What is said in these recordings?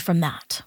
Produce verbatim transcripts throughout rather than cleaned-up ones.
from that.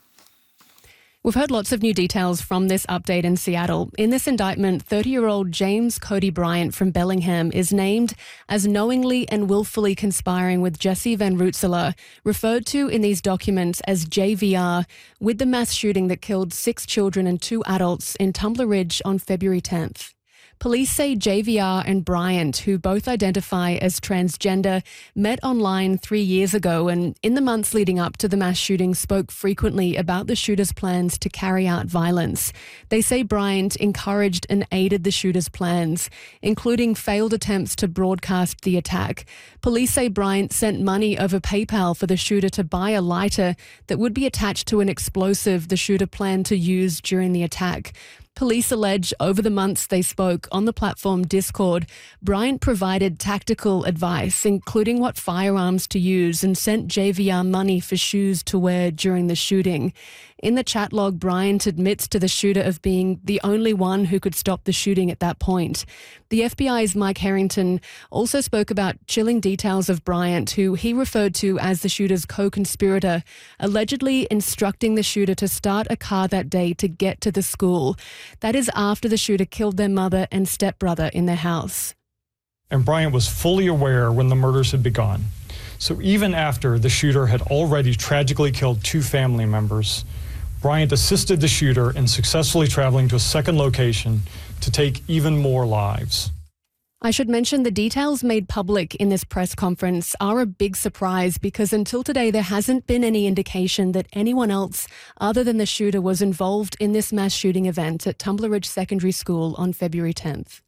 We've heard lots of new details from this update in Seattle. In this indictment, thirty-year-old James Cody Bryant from Bellingham is named as knowingly and willfully conspiring with Jesse Van Rootselaar, referred to in these documents as J V R, with the mass shooting that killed six children and two adults in Tumbler Ridge on February tenth. Police say J V R and Bryant, who both identify as transgender, met online three years ago and in the months leading up to the mass shooting spoke frequently about the shooter's plans to carry out violence. They say Bryant encouraged and aided the shooter's plans, including failed attempts to broadcast the attack. Police say Bryant sent money over PayPal for the shooter to buy a lighter that would be attached to an explosive the shooter planned to use during the attack. Police allege over the months they spoke on the platform Discord, Bryant provided tactical advice, including what firearms to use, and sent J V R money for shoes to wear during the shooting. In the chat log, Bryant admits to the shooter of being the only one who could stop the shooting at that point. The F B I's Mike Harrington also spoke about chilling details of Bryant, who he referred to as the shooter's co-conspirator, allegedly instructing the shooter to start a car that day to get to the school. That is after the shooter killed their mother and stepbrother in their house. And Bryant was fully aware when the murders had begun. So even after the shooter had already tragically killed two family members, Bryant assisted the shooter in successfully traveling to a second location to take even more lives. I should mention the details made public in this press conference are a big surprise because until today there hasn't been any indication that anyone else other than the shooter was involved in this mass shooting event at Tumbler Ridge Secondary School on February tenth.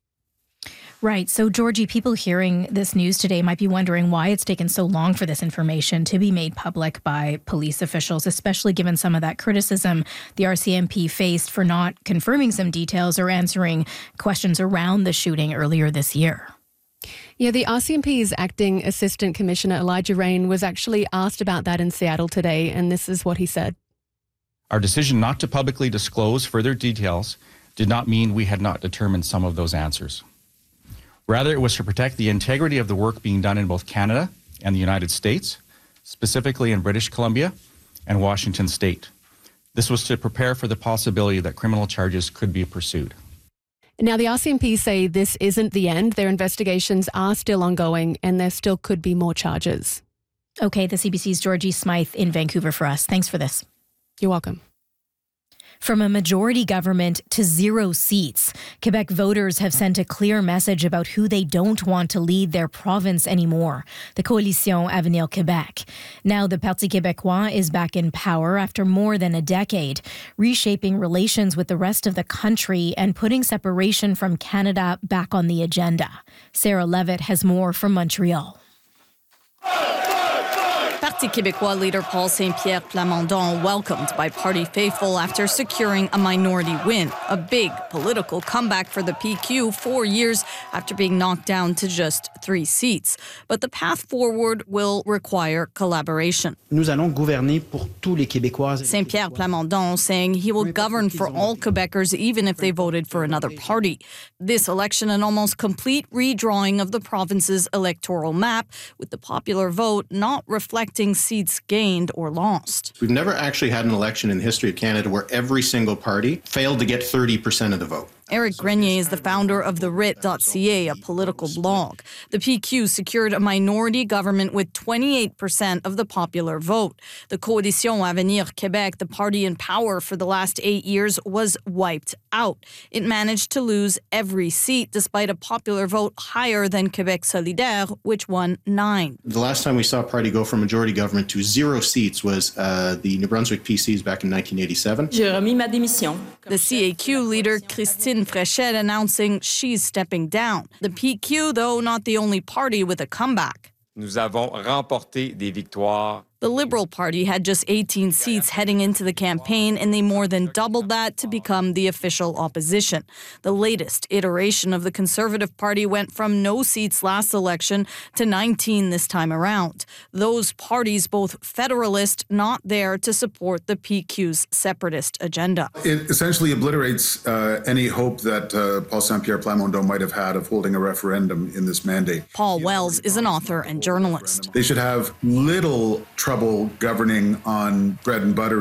Right. So, Georgie, people hearing this news today might be wondering why it's taken so long for this information to be made public by police officials, especially given some of that criticism the R C M P faced for not confirming some details or answering questions around the shooting earlier this year. Yeah, the R C M P's acting assistant commissioner, Elijah Rain, was actually asked about that in Seattle today, and this is what he said. Our decision not to publicly disclose further details did not mean we had not determined some of those answers. Rather, it was to protect the integrity of the work being done in both Canada and the United States, specifically in British Columbia and Washington State. This was to prepare for the possibility that criminal charges could be pursued. Now, the R C M P say this isn't the end. Their investigations are still ongoing and there still could be more charges. Okay, the C B C's Georgie Smythe in Vancouver for us. Thanks for this. You're welcome. From a majority government to zero seats, Quebec voters have sent a clear message about who they don't want to lead their province anymore, the Coalition Avenir Québec. Now the Parti Québécois is back in power after more than a decade, reshaping relations with the rest of the country and putting separation from Canada back on the agenda. Sarah Levitt has more from Montreal. Parti Québécois leader Paul Saint-Pierre Plamondon welcomed by party faithful after securing a minority win, a big political comeback for the P Q four years after being knocked down to just three seats. But the path forward will require collaboration. Nous allons gouverner pour tous les Québécois. Saint-Pierre Plamondon saying he will govern for all Quebecers even if they voted for another party. This election an almost complete redrawing of the province's electoral map, with the popular vote not reflecting seats gained or lost. We've never actually had an election in the history of Canada where every single party failed to get thirty percent of the vote. Eric Grenier is the founder of the writ dot c a, a political blog. The P Q secured a minority government with twenty-eight percent of the popular vote. The Coalition Avenir Québec, the party in power for the last eight years, was wiped out. It managed to lose every seat despite a popular vote higher than Québec Solidaire, which won nine. The last time we saw a party go from majority government to zero seats was uh, the New Brunswick P Cs back in nineteen eighty-seven. J'ai remis ma démission. The C A Q leader, Christine Fréchette, announcing she's stepping down. The P Q, though, not the only party with a comeback. Nous avons remporté des victoires. The Liberal Party had just eighteen seats heading into the campaign, and they more than doubled that to become the official opposition. The latest iteration of the Conservative Party went from no seats last election to nineteen this time around. Those parties, both federalist, not there to support the P Q's separatist agenda. It essentially obliterates uh, any hope that uh, Paul Saint-Pierre Plamondon might have had of holding a referendum in this mandate. Paul Wells is an author and journalist. They should have little trouble governing on bread and butter